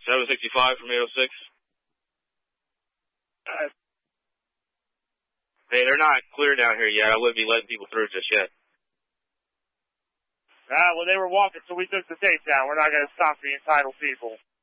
765 from 806. Hey, they're not clear down here yet. I wouldn't be letting people through just yet. Well, they were walking, so we took the tape down. We're not going to stop the entitled people.